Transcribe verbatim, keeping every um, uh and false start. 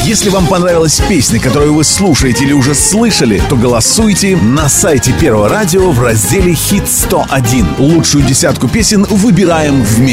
Если вам понравилась песня, которую вы слушаете или уже слышали, то голосуйте на сайте Первого радио в разделе «Хит сто один». Лучшую десятку песен выбираем вместе.